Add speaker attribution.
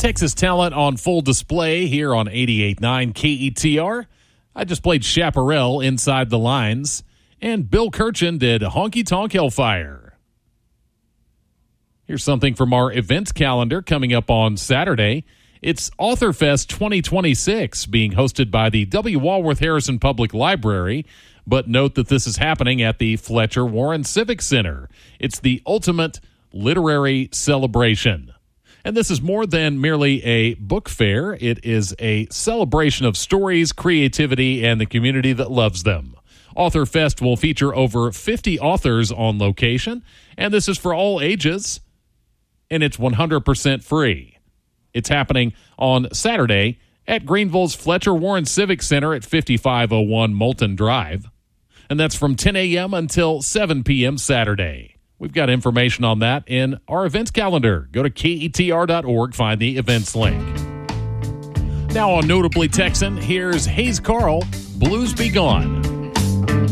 Speaker 1: Texas talent on full display here on 88.9 KETR. I just played Chaparral, Inside the Lines, and Bill Kirchen did Honky Tonk Hellfire. Here's something from our events calendar coming up on Saturday. It's AuthorFest 2026 being hosted by the W. Walworth Harrison Public Library, but note that this is happening at the Fletcher Warren Civic Center. It's the ultimate literary celebration. And this is more than merely a book fair. It is a celebration of stories, creativity, and the community that loves them. AuthorFest will feature over 50 authors on location, and this is for all ages, and it's 100% free. It's happening on Saturday at Greenville's Fletcher Warren Civic Center at 5501 Moulton Drive, and that's from 10 a.m. until 7 p.m. Saturday. We've got information on that in our events calendar. Go to KETR.org, find the events link. Now on Notably Texan, here's Hayes Carl, Blues Be Gone.